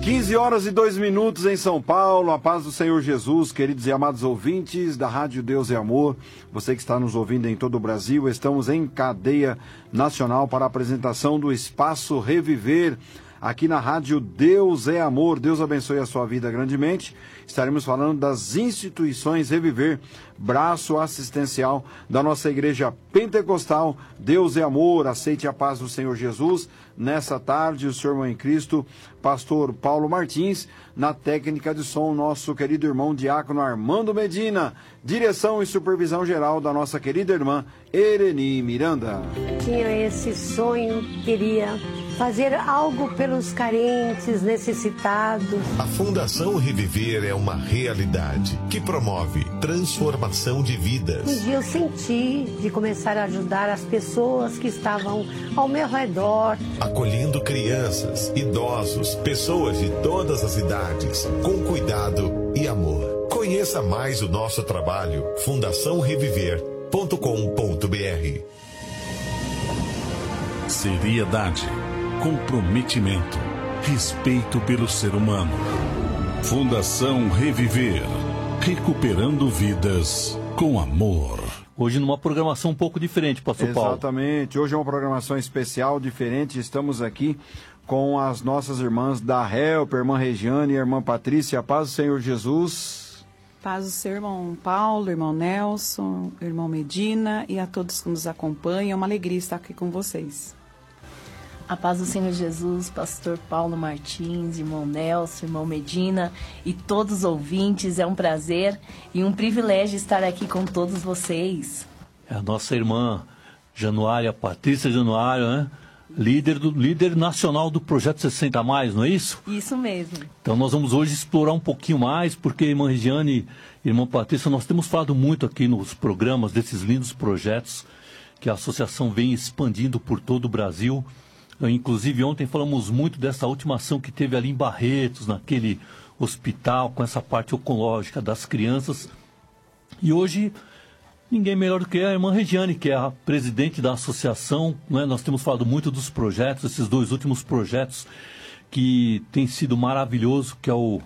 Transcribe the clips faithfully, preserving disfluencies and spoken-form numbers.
quinze horas e dois minutos em São Paulo, a paz do Senhor Jesus, queridos e amados ouvintes da Rádio Deus é Amor, você que está nos ouvindo em todo o Brasil, estamos em cadeia nacional para a apresentação do Espaço Reviver, aqui na Rádio Deus é Amor. Deus abençoe a sua vida grandemente. Estaremos falando das instituições Reviver, braço assistencial da nossa igreja pentecostal. Deus é Amor, aceite a paz do Senhor Jesus. Nessa tarde, o Senhor irmão em Cristo, pastor Paulo Martins, na técnica de som, nosso querido irmão diácono Armando Medina, direção e supervisão geral da nossa querida irmã Ereni Miranda. Tinha esse sonho, queria fazer algo pelos carentes, necessitados. A Fundação Reviver é uma realidade que promove transformação de vidas. Um dia eu senti de começar a ajudar as pessoas que estavam ao meu redor. Acolhendo crianças, idosos, pessoas de todas as idades, com cuidado e amor. Conheça mais o nosso trabalho, fundação reviver ponto com ponto br. Seriedade, comprometimento, respeito pelo ser humano. Fundação Reviver, recuperando vidas com amor. Hoje numa programação um pouco diferente, pastor Paulo. Exatamente, hoje é uma programação especial, diferente. Estamos aqui com as nossas irmãs da Help, irmã Regiane e irmã Patrícia. Paz do Senhor Jesus. Paz do seu irmão Paulo, irmão Nelson, irmão Medina e a todos que nos acompanham. É uma alegria estar aqui com vocês. A paz do Senhor Jesus, pastor Paulo Martins, irmão Nelson, irmão Medina e todos os ouvintes. É um prazer e um privilégio estar aqui com todos vocês. É a nossa irmã Januária, Patrícia Januário, né? Líder, do, líder nacional do Projeto sessenta mais, não é isso? Isso mesmo. Então nós vamos hoje explorar um pouquinho mais, porque irmã Regiane e irmã Patrícia, nós temos falado muito aqui nos programas desses lindos projetos que a associação vem expandindo por todo o Brasil. Inclusive ontem falamos muito dessa última ação que teve ali em Barretos, naquele hospital, com essa parte oncológica das crianças. E hoje, ninguém melhor do que a irmã Regiane, que é a presidente da associação, né? Nós temos falado muito dos projetos, esses dois últimos projetos que tem sido maravilhoso, que é o,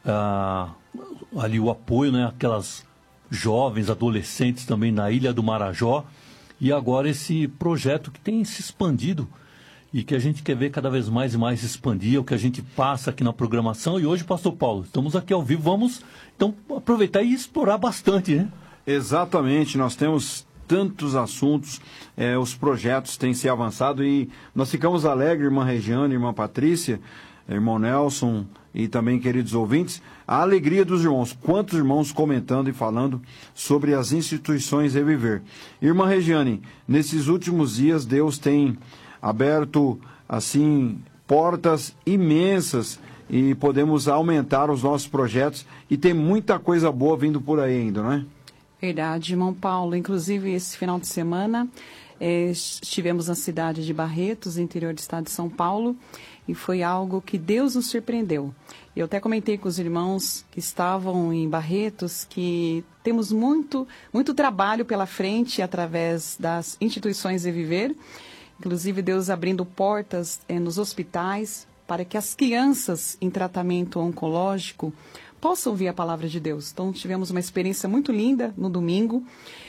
ah, ali o apoio, né? Aquelas jovens, adolescentes também na Ilha do Marajó. E agora esse projeto que tem se expandido e que a gente quer ver cada vez mais e mais expandir, é o que a gente passa aqui na programação. E hoje, pastor Paulo, estamos aqui ao vivo, vamos então aproveitar e explorar bastante, né? Exatamente, nós temos tantos assuntos, eh, os projetos têm se avançado e nós ficamos alegres, irmã Regiane, irmã Patrícia, irmão Nelson e também queridos ouvintes, a alegria dos irmãos, quantos irmãos comentando e falando sobre as instituições Reviver. Irmã Regiane, nesses últimos dias Deus tem aberto, assim, portas imensas e podemos aumentar os nossos projetos e tem muita coisa boa vindo por aí ainda, não é? Verdade, irmão Paulo. Inclusive, esse final de semana, eh, estivemos na cidade de Barretos, interior do estado de São Paulo, e foi algo que Deus nos surpreendeu. Eu até comentei com os irmãos que estavam em Barretos que temos muito, muito trabalho pela frente através das instituições Reviver. Inclusive, Deus abrindo portas eh, nos hospitais para que as crianças em tratamento oncológico possam ouvir a palavra de Deus. Então, tivemos uma experiência muito linda no domingo,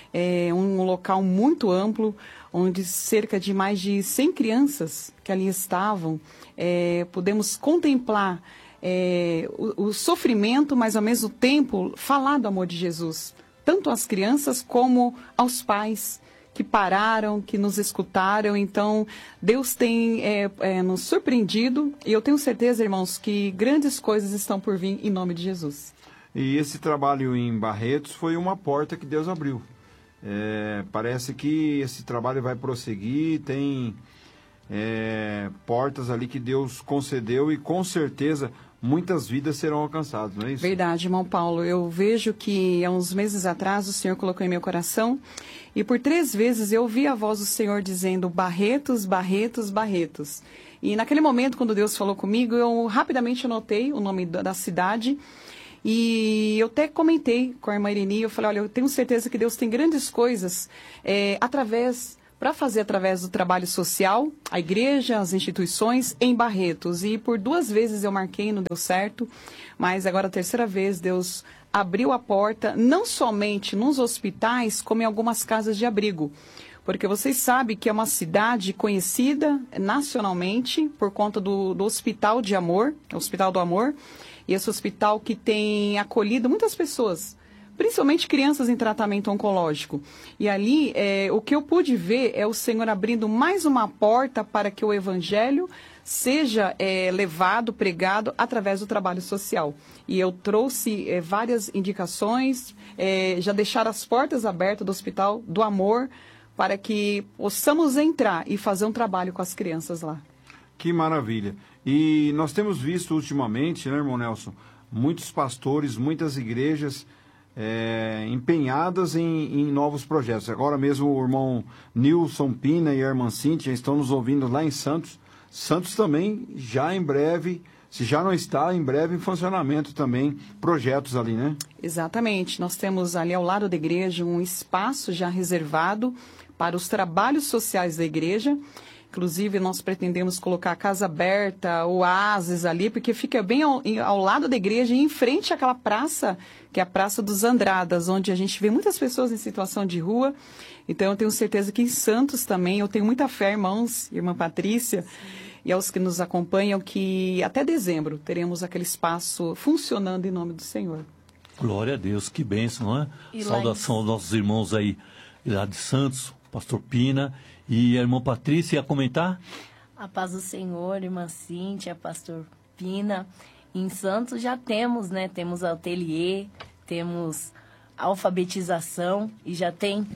é, um local muito amplo, onde cerca de mais de cem crianças que ali estavam, é, pudemos contemplar é, o, o sofrimento, mas ao mesmo tempo falar do amor de Jesus, tanto às crianças como aos pais que pararam, que nos escutaram. Então, Deus tem é, é, nos surpreendido e eu tenho certeza, irmãos, que grandes coisas estão por vir em nome de Jesus. E esse trabalho em Barretos foi uma porta que Deus abriu. É, parece que esse trabalho vai prosseguir, tem é, portas ali que Deus concedeu e com certeza muitas vidas serão alcançadas, não é isso? Verdade, irmão Paulo. Eu vejo que há uns meses atrás o Senhor colocou em meu coração e por três vezes eu ouvi a voz do Senhor dizendo Barretos, Barretos, Barretos. E naquele momento, quando Deus falou comigo, eu rapidamente anotei o nome da cidade e eu até comentei com a irmã Irene, eu falei, olha, eu tenho certeza que Deus tem grandes coisas é, através para fazer através do trabalho social, a igreja, as instituições em Barretos. E por duas vezes eu marquei, não deu certo, mas agora a terceira vez Deus abriu a porta, não somente nos hospitais, como em algumas casas de abrigo. Porque vocês sabem que é uma cidade conhecida nacionalmente por conta do, do Hospital de Amor, Hospital do Amor, e esse hospital que tem acolhido muitas pessoas, principalmente crianças em tratamento oncológico. E ali, é, o que eu pude ver é o Senhor abrindo mais uma porta para que o Evangelho seja é, levado, pregado, através do trabalho social. E eu trouxe é, várias indicações, é, já deixar as portas abertas do Hospital do Amor, para que possamos entrar e fazer um trabalho com as crianças lá. Que maravilha. E nós temos visto ultimamente, né, irmão Nelson, muitos pastores, muitas igrejas É, empenhadas em, em novos projetos. Agora mesmo o irmão Nilson Pina e a irmã Cíntia estão nos ouvindo lá em Santos. Santos também, já em breve, se já não está, em breve em funcionamento também, projetos ali, né? Exatamente. Nós temos ali ao lado da igreja um espaço já reservado para os trabalhos sociais da igreja. Inclusive, nós pretendemos colocar a Casa Aberta, o Oasis ali, porque fica bem ao, ao lado da igreja e em frente àquela praça, que é a Praça dos Andradas, onde a gente vê muitas pessoas em situação de rua. Então, eu tenho certeza que em Santos também, eu tenho muita fé, irmãos, irmã Patrícia, e aos que nos acompanham, que até dezembro teremos aquele espaço funcionando em nome do Senhor. Glória a Deus, que bênção, não é? E Saudação aos nossos irmãos aí, lá de Santos, pastor Pina. E a irmã Patrícia ia comentar? A paz do Senhor, irmã Cíntia, pastor Pina. Em Santos já temos, né? Temos ateliê, temos alfabetização e já tem...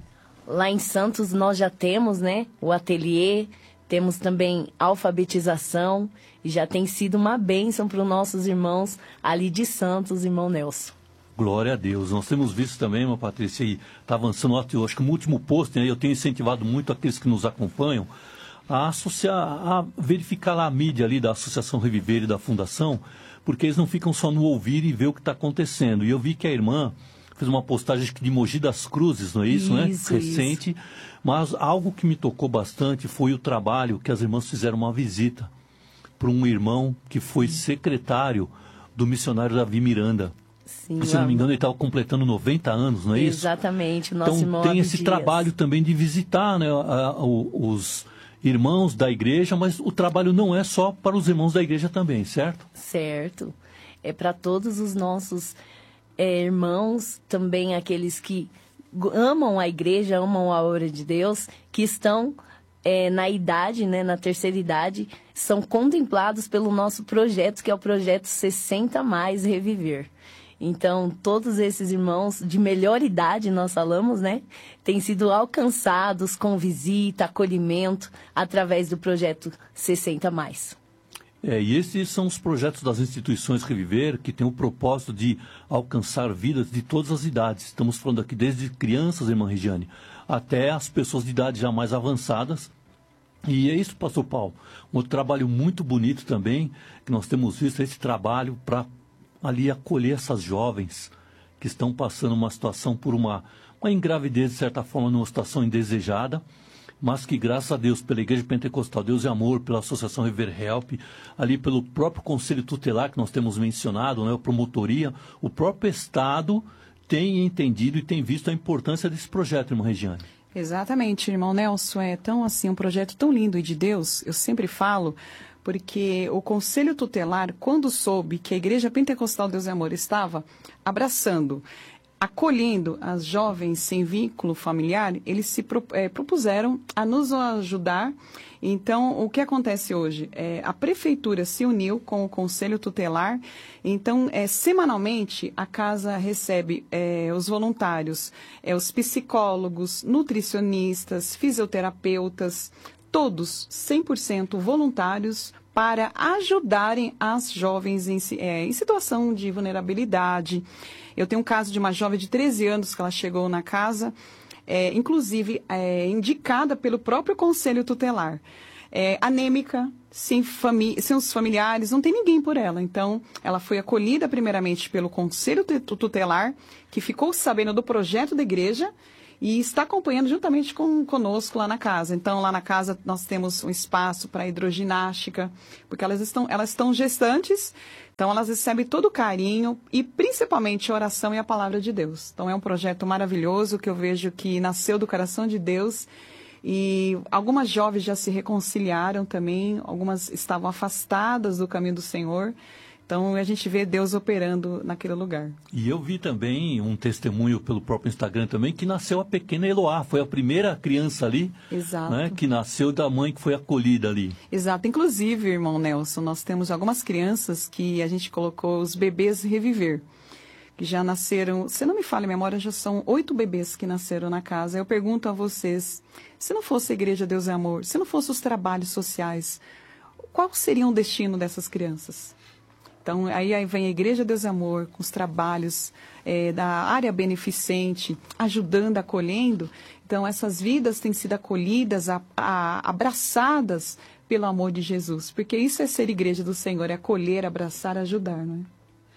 Lá em Santos nós já temos, né? O ateliê, temos também alfabetização e já tem sido uma bênção para os nossos irmãos ali de Santos, irmão Nelson. Glória a Deus. Nós temos visto também, irmã Patrícia, e está avançando, eu acho que no último post, né, eu tenho incentivado muito aqueles que nos acompanham a, associar, a verificar lá a mídia ali da Associação Reviver e da Fundação, porque eles não ficam só no ouvir e ver o que está acontecendo. E eu vi que a irmã fez uma postagem de Mogi das Cruzes, não é isso, isso né? Recente. Isso. Mas algo que me tocou bastante foi o trabalho que as irmãs fizeram uma visita para um irmão que foi secretário do missionário Davi Miranda. Sim, se não me engano, ele estava completando noventa anos, não é isso? Exatamente, o nosso irmão Então tem esse Dias. trabalho também de visitar, né, a, a, os irmãos da igreja, mas o trabalho não é só para os irmãos da igreja também, certo? Certo. É para todos os nossos é, irmãos, também aqueles que amam a igreja, amam a obra de Deus, que estão é, na idade, né, na terceira idade, são contemplados pelo nosso projeto, que é o projeto sessenta mais Reviver. Então, todos esses irmãos de melhor idade, nós falamos, né, têm sido alcançados com visita, acolhimento, através do projeto sessenta mais. É, e esses são os projetos das instituições Reviver, que têm o propósito de alcançar vidas de todas as idades. Estamos falando aqui desde crianças, irmã Regiane, até as pessoas de idade já mais avançadas. E é isso, pastor Paulo. Um outro trabalho muito bonito também, que nós temos visto, esse trabalho para ali acolher essas jovens que estão passando uma situação por uma, uma engravidez, de certa forma, numa situação indesejada, mas que, graças a Deus, pela Igreja Pentecostal Deus e Amor, pela Associação Reviver Help, ali pelo próprio Conselho Tutelar que nós temos mencionado, né, a promotoria, o próprio Estado tem entendido e tem visto a importância desse projeto, irmã Regiane. Exatamente, irmão Nelson, é tão assim, um projeto tão lindo e de Deus, eu sempre falo, porque o Conselho Tutelar, quando soube que a Igreja Pentecostal Deus e Amor estava abraçando, acolhendo as jovens sem vínculo familiar, eles se é, propuseram a nos ajudar. Então, o que acontece hoje? É, a Prefeitura se uniu com o Conselho Tutelar. Então, é, semanalmente, a casa recebe é, os voluntários, é, os psicólogos, nutricionistas, fisioterapeutas, todos cem por cento voluntários para ajudarem as jovens em, é, em situação de vulnerabilidade. Eu tenho um caso de uma jovem de treze anos que ela chegou na casa, é, inclusive é, indicada pelo próprio Conselho Tutelar. É, anêmica, sem, fami sem os familiares, não tem ninguém por ela. Então, ela foi acolhida primeiramente pelo Conselho Tutelar, que ficou sabendo do projeto da igreja, e está acompanhando juntamente com, conosco lá na casa. Então, lá na casa nós temos um espaço para hidroginástica, porque elas estão, elas estão gestantes, então elas recebem todo o carinho e principalmente a oração e a palavra de Deus. Então, é um projeto maravilhoso que eu vejo que nasceu do coração de Deus e algumas jovens já se reconciliaram também, algumas estavam afastadas do caminho do Senhor. Então, a gente vê Deus operando naquele lugar. E eu vi também um testemunho pelo próprio Instagram também, que nasceu a pequena Eloá. Foi a primeira criança ali, Exato. Né, que nasceu da mãe que foi acolhida ali. Exato. Inclusive, irmão Nelson, nós temos algumas crianças que a gente colocou os bebês reviver, que já nasceram, se não me falha a memória, já são oito bebês que nasceram na casa. Eu pergunto a vocês, se não fosse a Igreja Deus é Amor, se não fossem os trabalhos sociais, qual seria o destino dessas crianças? Então, aí, aí vem a Igreja Deus é Amor, com os trabalhos é, da área beneficente, ajudando, acolhendo. Então, essas vidas têm sido acolhidas, a, a, abraçadas pelo amor de Jesus. Porque isso é ser Igreja do Senhor, é acolher, abraçar, ajudar, não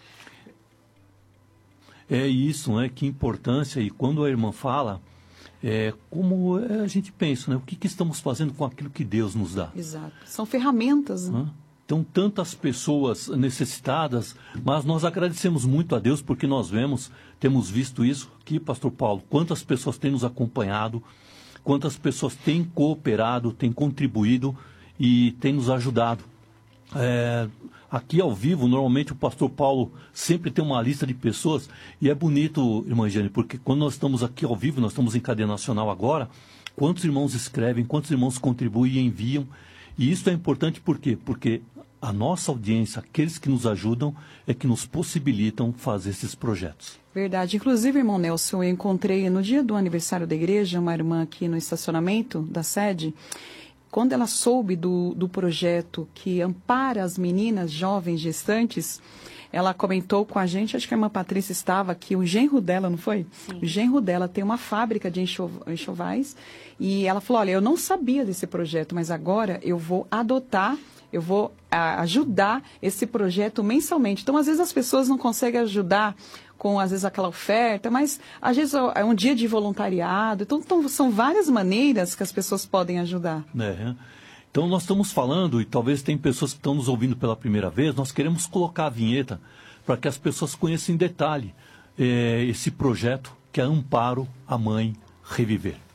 é? É isso, né? Que importância. E quando a irmã fala, é, como a gente pensa, né? O que, que estamos fazendo com aquilo que Deus nos dá? Exato. São ferramentas, né? Hã? Então, tantas pessoas necessitadas, mas nós agradecemos muito a Deus porque nós vemos, temos visto isso aqui, Pastor Paulo, quantas pessoas têm nos acompanhado, quantas pessoas têm cooperado, têm contribuído e têm nos ajudado. É, aqui ao vivo, normalmente o Pastor Paulo sempre tem uma lista de pessoas e é bonito, irmã Jane, porque quando nós estamos aqui ao vivo, nós estamos em cadeia nacional agora, quantos irmãos escrevem, quantos irmãos contribuem e enviam. E isso é importante por quê? Porque a nossa audiência, aqueles que nos ajudam, é que nos possibilitam fazer esses projetos. Verdade. Inclusive, irmão Nelson, eu encontrei no dia do aniversário da igreja uma irmã aqui no estacionamento da sede. Quando ela soube do, do projeto que ampara as meninas jovens gestantes, ela comentou com a gente, acho que a irmã Patrícia estava aqui, o genro dela, não foi? Sim. O genro dela tem uma fábrica de enxovais e ela falou, olha, eu não sabia desse projeto, mas agora eu vou adotar, eu vou a, ajudar esse projeto mensalmente. Então, às vezes as pessoas não conseguem ajudar com, às vezes, aquela oferta, mas, às vezes, é um dia de voluntariado. Então, então são várias maneiras que as pessoas podem ajudar. É. Então, nós estamos falando, e talvez tem pessoas que estão nos ouvindo pela primeira vez, nós queremos colocar a vinheta para que as pessoas conheçam em detalhe é, esse projeto que é Amparo a Mãe Reviver.